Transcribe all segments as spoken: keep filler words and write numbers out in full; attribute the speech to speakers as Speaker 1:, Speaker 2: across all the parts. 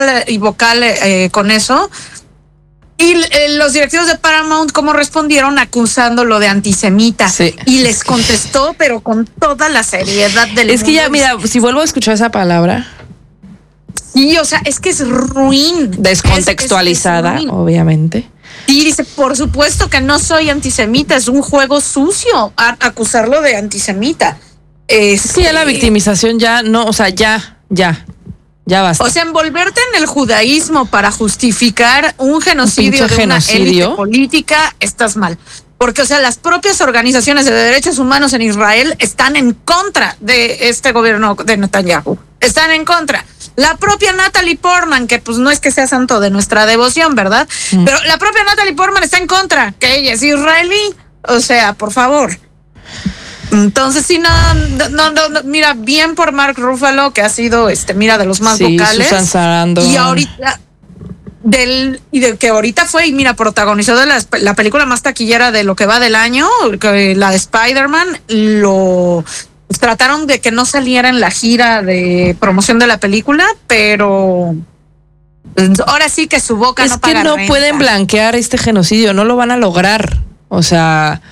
Speaker 1: y vocal eh, con eso. Y eh, los directivos de Paramount, ¿cómo respondieron? Acusándolo de antisemita.
Speaker 2: Sí.
Speaker 1: Y les contestó, pero con toda la seriedad del
Speaker 2: Es
Speaker 1: mundo.
Speaker 2: que ya, mira, si vuelvo a escuchar esa palabra.
Speaker 1: Sí, o sea, es que es ruin.
Speaker 2: Descontextualizada,
Speaker 1: es, es, es
Speaker 2: obviamente.
Speaker 1: Y dice, por supuesto que no soy antisemita, es un juego sucio a, acusarlo de antisemita.
Speaker 2: Es que ya la victimización ya, no, o sea, ya, ya. Ya basta.
Speaker 1: O sea, envolverte en el judaísmo para justificar un genocidio
Speaker 2: un
Speaker 1: de
Speaker 2: genocidio.
Speaker 1: una élite política, estás mal. Porque, o sea, las propias organizaciones de derechos humanos en Israel están en contra de este gobierno de Netanyahu. Están en contra. La propia Natalie Portman, que pues no es que sea santo de nuestra devoción, ¿verdad? Mm. Pero la propia Natalie Portman está en contra, que ella es israelí. O sea, por favor. Entonces, sí, no, no, no, no, mira, bien por Mark Ruffalo, que ha sido, este, mira, de los más
Speaker 2: sí,
Speaker 1: vocales.
Speaker 2: Susan Sarandon.
Speaker 1: Y ahorita, del, y de que ahorita fue, y mira, protagonizó de la, la película más taquillera de lo que va del año, que, la de Spider-Man, lo trataron de que no saliera en la gira de promoción de la película, pero ahora sí que su boca
Speaker 2: es
Speaker 1: no paga
Speaker 2: que no
Speaker 1: renta.
Speaker 2: Pueden blanquear este genocidio, no lo van a lograr. O sea...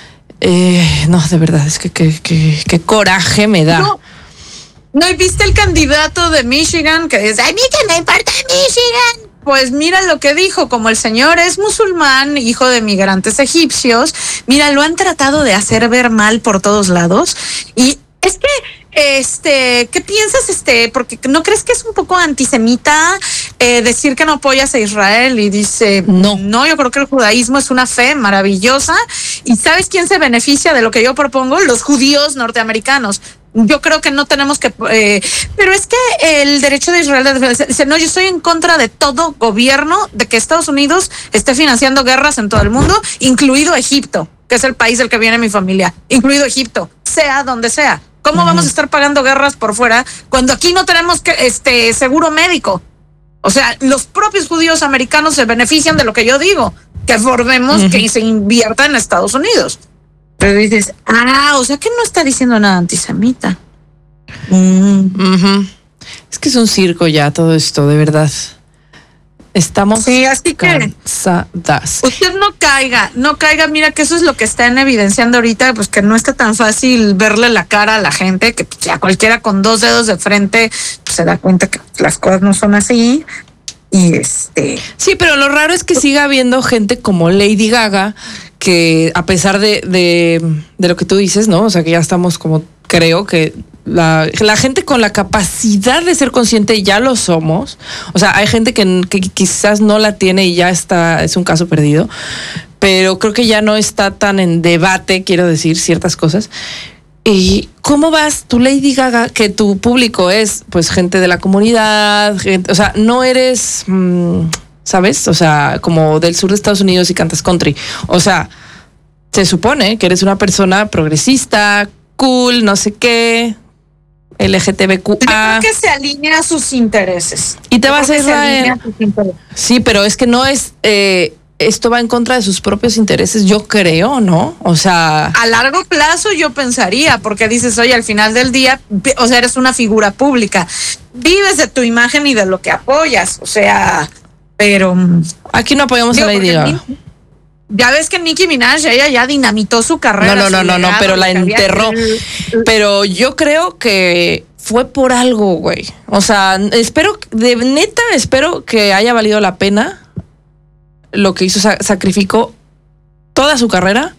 Speaker 2: Eh, no, de verdad, es que qué que, que coraje me da.
Speaker 1: No, no, ¿y viste el candidato de Michigan que dice, a mí que me importa Michigan? Pues mira lo que dijo, como el señor es musulmán, hijo de migrantes egipcios, mira, lo han tratado de hacer ver mal por todos lados. Y es que, este, ¿qué piensas, este? Porque ¿no crees que es un poco antisemita eh, decir que no apoyas a Israel? Y dice,
Speaker 2: no,
Speaker 1: no, yo creo que el judaísmo es una fe maravillosa. ¿Y sabes quién se beneficia de lo que yo propongo? Los judíos norteamericanos. Yo creo que no tenemos que... Eh, pero es que el derecho de Israel de defensa... Dice, no, yo estoy en contra de todo gobierno de que Estados Unidos esté financiando guerras en todo el mundo, incluido Egipto, que es el país del que viene mi familia, incluido Egipto, sea donde sea. ¿Cómo uh-huh. vamos a estar pagando guerras por fuera cuando aquí no tenemos que, este seguro médico? O sea, los propios judíos americanos se benefician de lo que yo digo, que formemos uh-huh. que se invierta en Estados Unidos. Pero dices, ah, o sea que no está diciendo nada antisemita.
Speaker 2: Mm. Uh-huh. Es que es un circo ya todo esto, de verdad. Estamos
Speaker 1: sí, así
Speaker 2: cansadas.
Speaker 1: Que usted no caiga, no caiga, mira que eso es lo que están evidenciando ahorita, pues que no está tan fácil verle la cara a la gente, que pues, ya cualquiera con dos dedos de frente pues, se da cuenta que las cosas no son así. Y este...
Speaker 2: Sí, pero lo raro es que siga habiendo gente como Lady Gaga, que a pesar de, de, de lo que tú dices, ¿no? O sea, que ya estamos como, creo que la, la gente con la capacidad de ser consciente ya lo somos. O sea, hay gente que, que quizás no la tiene y ya está, es un caso perdido, pero creo que ya no está tan en debate, quiero decir, ciertas cosas. ¿Y cómo vas tú, Lady Gaga, que tu público es pues gente de la comunidad, gente, o sea, no eres, mmm, ¿sabes? O sea, como del sur de Estados Unidos y cantas country. O sea, se supone que eres una persona progresista, cool, no sé qué, L G T B Q A.
Speaker 1: Yo creo que se alinea a sus intereses.
Speaker 2: Y te vas a Israel. Sí, pero es que no es... Eh, esto va en contra de sus propios intereses, yo creo, ¿no? O sea...
Speaker 1: A largo plazo yo pensaría, porque dices, oye, al final del día, o sea, eres una figura pública. Vives de tu imagen y de lo que apoyas, o sea, pero...
Speaker 2: Aquí no apoyamos digo, a Lady Gaga.
Speaker 1: Ya ves que Nicki Minaj, ella ya dinamitó su carrera.
Speaker 2: No, no, no, no, no, pero la enterró. El... Pero yo creo que fue por algo, güey. O sea, espero, de neta, espero que haya valido la pena lo que hizo, sacrificó toda su carrera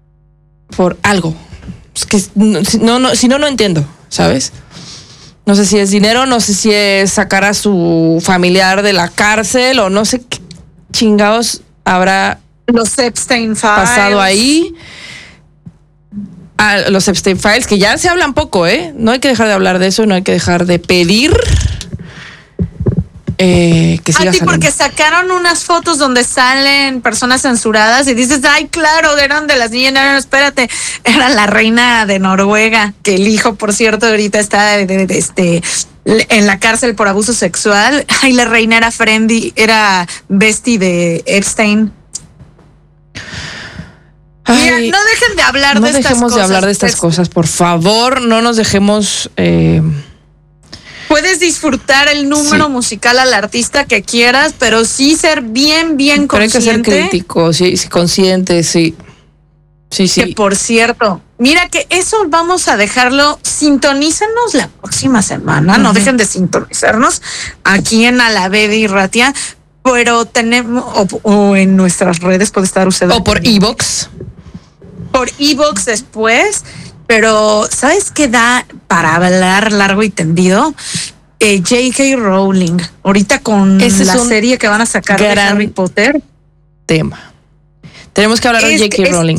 Speaker 2: por algo. Es que no, no, si no, no entiendo, ¿sabes? No sé si es dinero, no sé si es sacar a su familiar de la cárcel o no sé qué chingados habrá
Speaker 1: los Epstein Files
Speaker 2: pasado ahí. A los Epstein Files, que ya se hablan poco, ¿eh? No hay que dejar de hablar de eso, no hay que dejar de pedir Eh, que siga
Speaker 1: a ti
Speaker 2: saliendo.
Speaker 1: Porque sacaron unas fotos donde salen personas censuradas y dices, ay, claro, eran de las niñas, no, no, espérate, era la reina de Noruega, que el hijo, por cierto, ahorita está de, de, de este en la cárcel por abuso sexual. Ay, la reina era friendly, era bestie de Epstein. Ay, Mira, no dejen de hablar
Speaker 2: no
Speaker 1: de estas cosas.
Speaker 2: No dejemos de hablar de estas cosas, por favor, no nos dejemos... Eh...
Speaker 1: Puedes puedes disfrutar el número
Speaker 2: Sí.
Speaker 1: musical al artista que quieras, pero sí ser bien, bien
Speaker 2: Pero hay que ser
Speaker 1: consciente.
Speaker 2: crítico, sí, sí, consciente, sí. Sí, sí.
Speaker 1: Que por cierto, mira que eso vamos a dejarlo, sintonízanos la próxima semana, no
Speaker 2: Ujú.
Speaker 1: dejen de sintonizarnos aquí en Alaveda y Ratia, pero tenemos, o, o en nuestras redes puede estar usted.
Speaker 2: O por Evox.
Speaker 1: Por Evox después, pero ¿sabes qué da para hablar largo y tendido? Eh, J K. Rowling, ahorita con
Speaker 2: Ese es
Speaker 1: la
Speaker 2: un
Speaker 1: serie que van a sacar de
Speaker 2: gran
Speaker 1: Harry Potter.
Speaker 2: Tema. Tenemos que hablar
Speaker 1: Es
Speaker 2: de
Speaker 1: que
Speaker 2: J K.
Speaker 1: es-
Speaker 2: Rowling.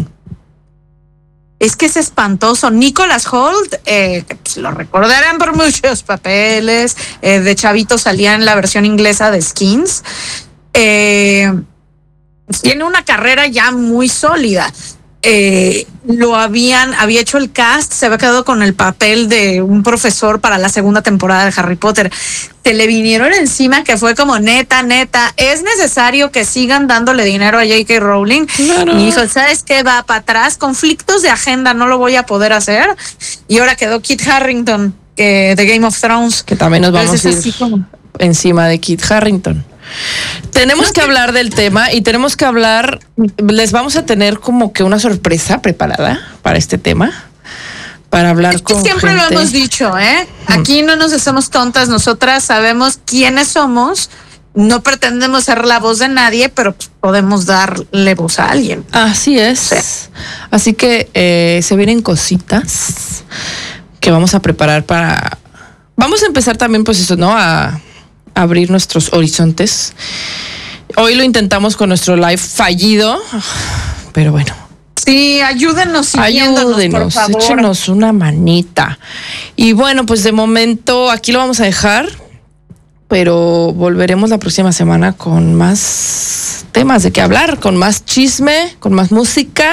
Speaker 1: Es que es espantoso. Nicholas Hoult, eh, que, pues, lo recordarán por muchos papeles, eh, de chavito salía en la versión inglesa de Skins. Eh, tiene una carrera ya muy sólida. Eh, lo habían, había hecho el cast, se había quedado con el papel de un profesor para la segunda temporada de Harry Potter. Se le vinieron encima que fue como neta, neta, es necesario que sigan dándole dinero a J K. Rowling.
Speaker 2: Claro.
Speaker 1: Y dijo, ¿sabes qué? Va para atrás, conflictos de agenda, no lo voy a poder hacer. Y ahora quedó Kit Harington, que de Game of Thrones.
Speaker 2: Que también nos vamos
Speaker 1: Entonces,
Speaker 2: a
Speaker 1: así
Speaker 2: ir
Speaker 1: como-
Speaker 2: encima de Kit Harington. Tenemos que hablar del tema y tenemos que hablar, les vamos a tener como que una sorpresa preparada para este tema, para hablar
Speaker 1: Es que
Speaker 2: con
Speaker 1: siempre
Speaker 2: gente.
Speaker 1: lo hemos dicho, ¿eh? Aquí no nos hacemos tontas, nosotras sabemos quiénes somos, no pretendemos ser la voz de nadie, pero pues, podemos darle voz a alguien.
Speaker 2: Así es. Así que eh, se vienen cositas que vamos a preparar para... Vamos a empezar también, pues eso, ¿no? A abrir nuestros horizontes. Hoy lo intentamos con nuestro live fallido, pero bueno.
Speaker 1: Sí, ayúdenos siguiéndonos,
Speaker 2: Ayúdenos,
Speaker 1: por favor.
Speaker 2: échenos una manita. Y bueno, pues de momento aquí lo vamos a dejar, pero volveremos la próxima semana con más temas de qué hablar, con más chisme, con más música.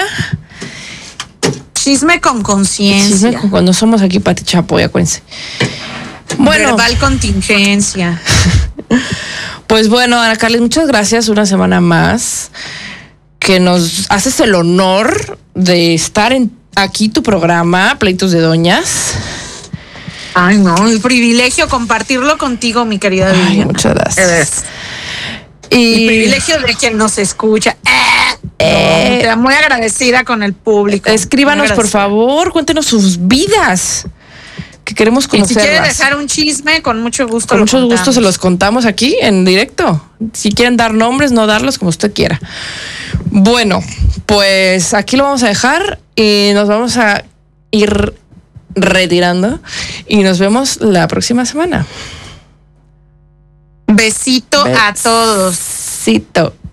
Speaker 1: Chisme con conciencia.
Speaker 2: Chisme con- cuando somos aquí Pati Chapoy, acuérdense. Bueno,
Speaker 1: Verbal contingencia.
Speaker 2: pues bueno, Ana Carles, muchas gracias una semana más que nos haces el honor de estar en aquí tu programa, Pleitos de Doñas.
Speaker 1: Ay, no, el privilegio compartirlo contigo, mi querida
Speaker 2: Ay,
Speaker 1: Viviana.
Speaker 2: muchas gracias.
Speaker 1: Es
Speaker 2: Y
Speaker 1: el privilegio de quien nos escucha. Eh,
Speaker 2: Eh.
Speaker 1: no, te- muy agradecida con el público.
Speaker 2: escríbanos,
Speaker 1: Muy
Speaker 2: por
Speaker 1: agradecida.
Speaker 2: favor, cuéntenos sus vidas, que queremos
Speaker 1: Y si
Speaker 2: conocerlas.
Speaker 1: quiere dejar un chisme, con mucho gusto.
Speaker 2: Con
Speaker 1: lo
Speaker 2: mucho gusto
Speaker 1: contamos.
Speaker 2: se los contamos aquí en directo. Si quieren dar nombres, no darlos, como usted quiera. Bueno, pues aquí lo vamos a dejar y nos vamos a ir retirando y nos vemos la próxima semana.
Speaker 1: Besito a todos.
Speaker 2: Besito.